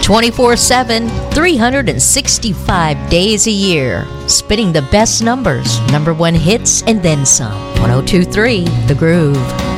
24/7, 365 days a year. Spinning the best numbers, number one hits, and then some. 1023 The Groove.